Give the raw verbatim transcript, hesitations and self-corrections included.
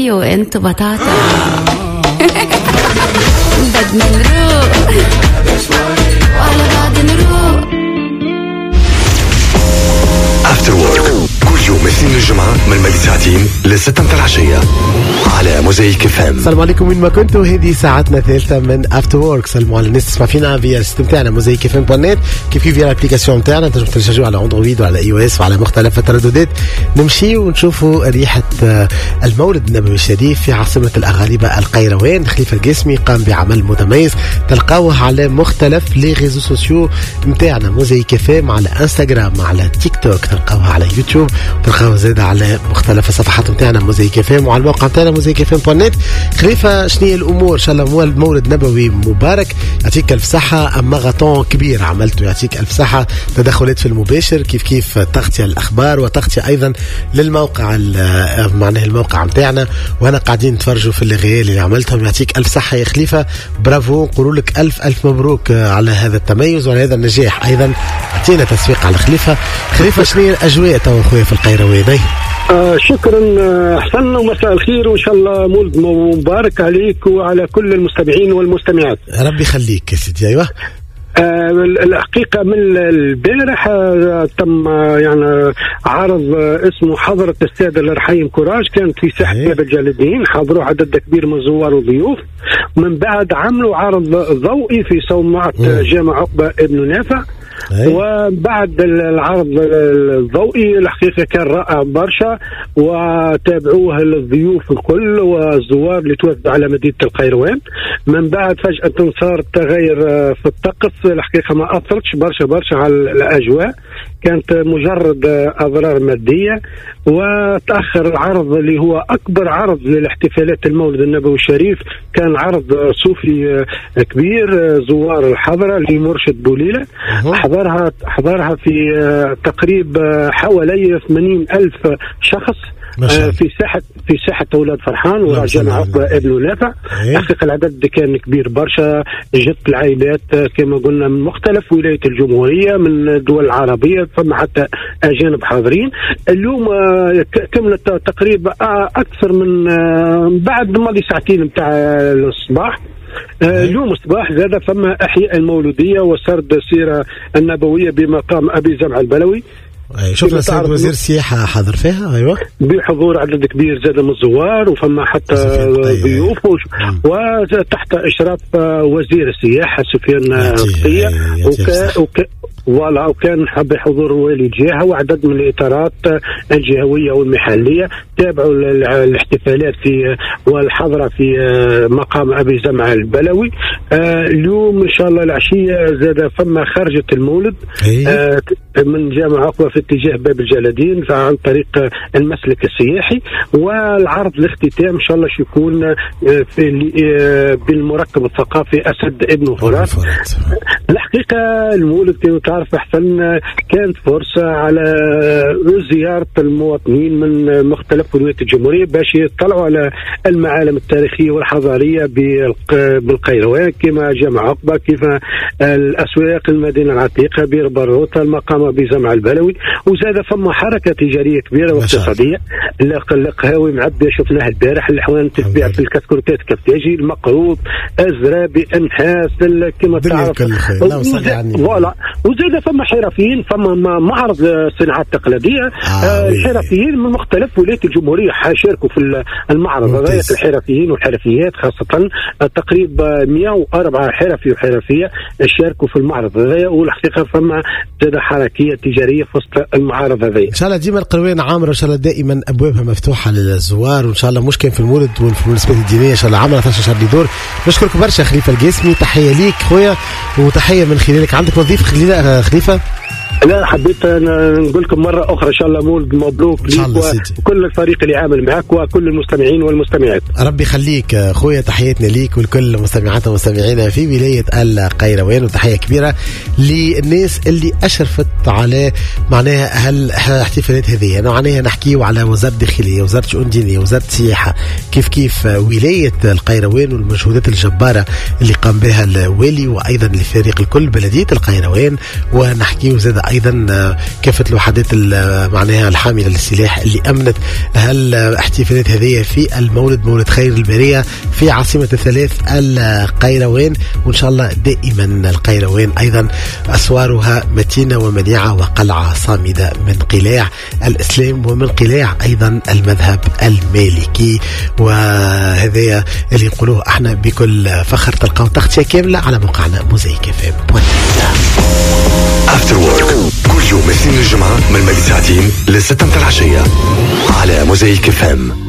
مايو انتو بطاطا. بدنا نروق وعلى بعض نروق. After Work كل يوم اثنين الجمعة من مدة ساعتين لستة متى العشية على موزايك اف ام. السلام عليكم وين ما كنتوا، هذه ساعتنا الثالثة من After Work. سلموا على الناس تسمع فينا فيا السيستم تاعنا موزايك اف ام دوت نت، كيف كيف فيا الابليكاسيون تاعنا تنجموا تنشرجوا على اندرويد وعلى اي او اس وعلى مختلف الترددات. نمشي ونشوفوا ريحة المولد النبوي الشريف في عاصمة الأغالبة القيروان. خليفة القاسمي قام بعمل متميز تلقاوه على مختلف لي ريزو سوسيو نتاعنا موزايك اف ام، على انستغرام، على تيك توك، تلقاوها على يوتيوب، تلقاوها زاده على مختلف الصفحات نتاعنا موزايك اف ام وعلى الموقع نتاعنا موزايك اف ام دوت نت. خليفة شنو الامور؟ ان شاء الله مولد نبوي مبارك، يعطيك الف صحه. اما غطون كبير عملته، يعطيك الف صحه. تدخلات في المباشر كيف كيف تغطيه الاخبار وتغطيه ايضا للموقع معناه الموقع نتاعنا، وانا قاعدين نتفرجوا في اللغيال اللي عملتهم. يعطيك الف صحه يا خليفه، برافو، نقول لك الف الف مبروك على هذا التميز وعلى هذا النجاح. ايضا اعطينا تسويق على خليفه. خليفه شنو الاجواء تو اخويا في القيروان؟ آه شكرا حسن ومساء الخير، وان شاء الله مولد مبارك عليك وعلى كل المستمعين والمستمعات. ربي يخليك يا سيدي. ايوه آه الحقيقة من البارح آه تم آه يعني عرض آه اسمه حضرة السادة الرحيم كوراج، كانت في ساحة باب الجلدين، حضروا عدد كبير من الزوار وضيوف. من بعد عملوا عرض ضوئي في صومعة آه جامع عقبة ابن نافع. وبعد العرض الضوئي الحقيقة كان رائع برشا، وتابعوه الضيوف الكل والزوار اللي توزعوا على مدينة القيروان. من بعد فجأة صار تغير في الطقس، الحقيقة ما أثرتش برشا برشا على الأجواء، كانت مجرد أضرار مادية. وتأخر العرض اللي هو أكبر عرض للاحتفالات المولد النبوي الشريف، كان عرض صوفي كبير زوار الحضرة لمرشد بوليلة، حضرها حضرها في تقريب حوالي ثمانين ألف شخص في ساحة في ساحة أولاد فرحان وجامع عقبة ابن نافع. حقيقة العدد كان كبير برشا، جت العائلات كما قلنا من مختلف ولايات الجمهورية، من الدول العربية، ثم حتى أجانب حاضرين. اليوم كملت تقريبا أكثر من بعد ماضي ساعتين متاع الصباح. اليوم الصباح زاد ثم أحياء المولودية وسرد السيرة النبوية بمقام أبي زمع البلوي. أي شفنا السيد وزير السياحة حاضر فيها. أيوة بحضور عدد كبير زاد من الزوار، وفما حتى ضيوف، وتحت إشراف وزير السياحة سفيان قطية، ولا وكان بحضور والي الجهة وعدد من الإطارات الجهوية والمحلية. تابعوا الاحتفالات في والحضرة في مقام أبي زمع البلوي. اليوم إن شاء الله العشية زاد فما خرجة المولد من جامع عقبة في اتجاه باب الجلدين عن طريق المسلك السياحي، والعرض الاختتام إن شاء الله يكون في بالمركب الثقافي أسد ابن فرات. الحقيقة المولد كما تعرف أحسن كانت فرصة على زيارة المواطنين من مختلف ولايات الجمهورية باش يطلعوا على المعالم التاريخية والحضارية بالقيروان، كما جامع عقبة، كيف الأسواق، المدينة العتيقة، بير باروتة، المقام أبي زمع البلوي. وزاد ثم حركة تجارية كبيرة واقتصادية، القهاوي معبية شفناها البارح، الحوان تتباع في الكاسكورتات كفتاجي، المقروض، الزرابي، انحاس، كما تعرف. فوالا. وزاد ثم حرفيين، ثم معرض صناعات تقليدية. آه الحرفيين من مختلف ولايات الجمهورية شاركوا في المعرض هذا، الحرفيين والحرفيات خاصة تقريبا مئة وأربعة حرفي وحرفية شاركوا في المعرض هذا. والحقيقة ثم زاد حركية تجارية في وسط المعارض هذا. إن شاء الله ديما القروان عامرة، إن شاء الله دائما أبوابها مفتوحة للزوار، وإن شاء الله مش كان في المولد وفي المناسبات الدينية إن شاء الله عامرة ثلاثة عشر دور. نشكرك برشا خليفة القاسمي، تحية ليك خويا وتحية من خلالك. عندك وظيفة خليفة؟ لا حبيت نقول لكم مرة أخرى إن شاء الله مولد مبروك ليك وكل الفريق اللي عامل معك وكل المستمعين والمستمعات. ربي يخليك خويا، تحياتنا ليك ولكل المستمعات والمستمعين في ولاية القيروان، وتحية كبيرة للناس اللي أشرفت على معناها هالاحتفالات هذه. أنا معناها نحكيه على وزارة الداخلية، وزارة شؤون دينية، وزارة السياحة، كيف كيف ولاية القيروان والمجهودات الجبارة اللي قام بها الوالي، وأيضا لفريق الكل بلدية القيروان. ونحكيه زاد أيضا كافة الوحدات معناها الحاملة للسلاح اللي أمنت هالاحتفالات هذه في المولد مولد خير البرية في عاصمة الثلاث القيروان. وإن شاء الله دائما القيروان أيضا أسوارها متينة ومنيعة وقلعة صامدة من قلاع الإسلام ومن قلاع أيضا المذهب المالكي. وهذا اللي يقولوه احنا بكل فخر. تلقاو تغطية كاملة على موقعنا موزايك اف ام. افتر وورك كل يوم اثنين الجمعة من المغرب ساعتين لستة العشية على موزايك اف ام.